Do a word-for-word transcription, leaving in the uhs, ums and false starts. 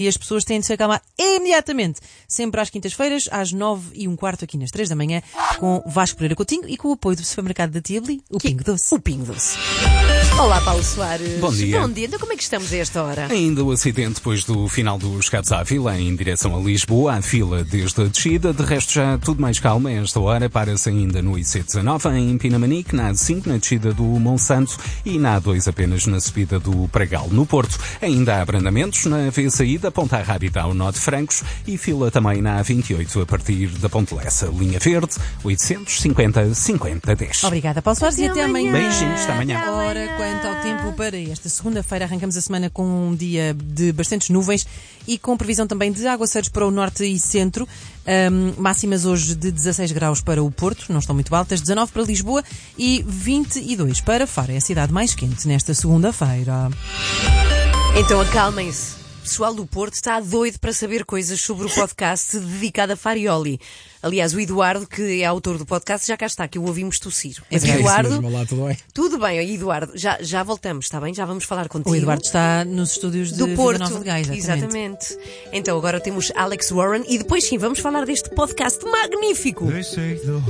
E as pessoas têm de se acalmar imediatamente. Sempre às quintas-feiras, às nove e um quarto, aqui nas três da manhã, com Vasco Pereira Coutinho e com o apoio do supermercado da Tia Beli, o Pingo Doce. O Pingo Doce. Olá, Paulo Soares. Bom dia. Bom dia. Então como é que estamos a esta hora? Ainda o acidente depois do final dos Chegados à Vila, em direção a Lisboa, à fila desde a descida. De resto, já tudo mais calmo a esta hora. Para-se ainda no I C dezanove, em Pinamanique, na A cinco, na descida do Monsanto e na A dois apenas na subida do Pragal. No Porto, ainda há abrandamentos na via saída, Ponta Rábida ao nó de Francos e fila também na A vinte e oito a partir da Ponte Lessa. Linha Verde, oitocentos e cinquenta, cinquenta, dez. Obrigada, Paulo Soares, e até amanhã. Beijinhos, até amanhã. Ora, quanto ao tempo para esta segunda-feira, arrancamos a semana com um dia de bastantes nuvens e com previsão também de aguaceiros para o norte e centro. Um, máximas hoje de dezasseis graus para o Porto, não estão muito altas, dezanove para Lisboa e vinte e dois para Faro. É a cidade mais quente nesta segunda-feira. Então acalmem-se. O pessoal do Porto está doido para saber coisas sobre o podcast dedicado a Farioli. Aliás, o Eduardo, que é autor do podcast, já cá está, que o ouvimos tossir. Mas É isso Eduardo, mesmo, olá, tudo bem? tudo bem, Eduardo, já, já voltamos, está bem? Já vamos falar contigo. O Eduardo está nos estúdios de do Vila Porto, Nova de Gaia, exatamente. exatamente. Então agora temos Alex Warren e depois sim, vamos falar deste podcast magnífico.